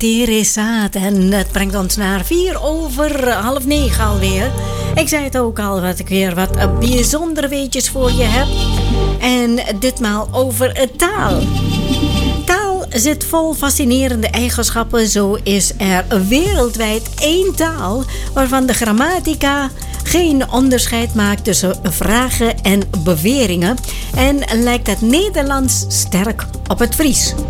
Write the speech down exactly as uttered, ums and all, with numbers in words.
Teresaat. En het brengt ons naar vier over half negen alweer. Ik zei het ook al, dat ik weer wat bijzondere weetjes voor je heb. En ditmaal over taal. Taal zit vol fascinerende eigenschappen. Zo is er wereldwijd één taal waarvan de grammatica geen onderscheid maakt tussen vragen en beweringen. En lijkt het Nederlands sterk op het Fries.